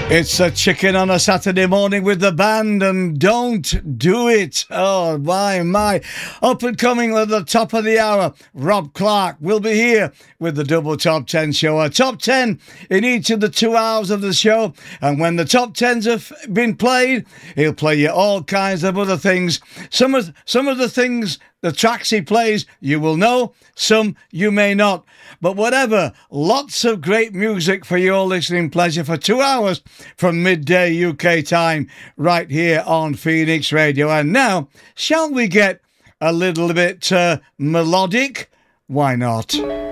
It's a chicken on a Saturday morning with the band, and don't do it. Oh, my. Up and coming at the top of the hour, Rob Clark will be here with the Double Top 10 show. A top 10 in each of the 2 hours of the show. And when the top 10s have been played, he'll play you all kinds of other things. Some of the things, the tracks he plays, you will know. Some you may not. But whatever, lots of great music for your listening pleasure for 2 hours from midday UK time right here on Phoenix Radio. And now, shall we get a little bit melodic? Why not?